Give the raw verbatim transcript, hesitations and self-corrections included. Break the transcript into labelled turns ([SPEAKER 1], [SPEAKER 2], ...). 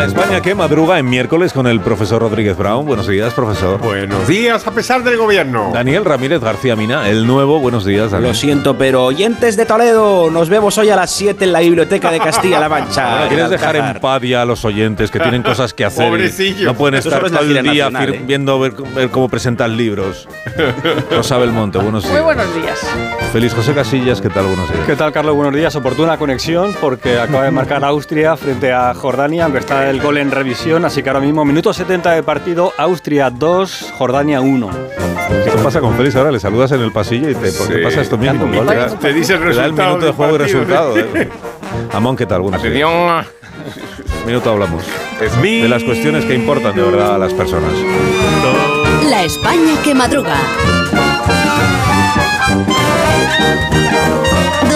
[SPEAKER 1] La España que madruga en miércoles con el profesor Rodríguez Brown. Buenos días, profesor.
[SPEAKER 2] Buenos días, a pesar del gobierno.
[SPEAKER 1] Daniel Ramírez García Mina, el nuevo. Buenos días, Daniel.
[SPEAKER 3] Lo siento, pero oyentes de Toledo, nos vemos hoy a las siete en la Biblioteca de Castilla-La Mancha.
[SPEAKER 1] Bueno, ¿quieres dejar en paz ya a los oyentes que tienen cosas que hacer?
[SPEAKER 2] Pobrecillos.
[SPEAKER 1] No pueden estar todo el día
[SPEAKER 3] nacional,
[SPEAKER 1] fir-
[SPEAKER 3] ¿eh?
[SPEAKER 1] viendo ver, ver cómo presentan libros. Rosa Belmonte, buenos días.
[SPEAKER 4] Muy buenos días.
[SPEAKER 1] Feliz José Casillas, ¿qué tal? Buenos días.
[SPEAKER 5] ¿Qué tal, Carlos? Buenos días. Oportuna conexión porque acaba de marcar Austria frente a Jordania, aunque está el gol en revisión. Así que ahora mismo, minuto setenta de partido, Austria dos, Jordania uno.
[SPEAKER 1] ¿Qué pasa con Félix? Ahora le saludas en el pasillo y te, ¿por qué
[SPEAKER 2] Sí.
[SPEAKER 1] pasa esto mismo?
[SPEAKER 2] Y te, te dice el
[SPEAKER 1] Te da el
[SPEAKER 2] resultado.
[SPEAKER 1] minuto de
[SPEAKER 2] del
[SPEAKER 1] juego y
[SPEAKER 2] partido.
[SPEAKER 1] resultado. ¿eh? Amón, ¿qué tal? Buenos días.
[SPEAKER 2] Atención.
[SPEAKER 1] Minuto hablamos
[SPEAKER 2] Es mi...
[SPEAKER 1] de las cuestiones que importan de verdad a las personas.
[SPEAKER 6] La España que madruga.